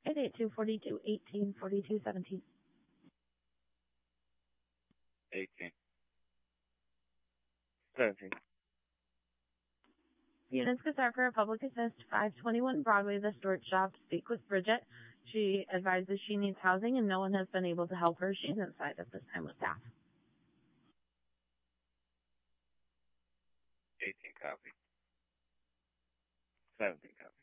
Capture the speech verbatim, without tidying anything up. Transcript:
eight eight two, four two, one eight, four two, one seven. eighteen. seventeen. Units could start for a public assist, five twenty-one Broadway, the storage shop. Speak with Bridget. She advises she needs housing and no one has been able to help her. She's inside at this time with staff. eighteen copy. seventeen copy.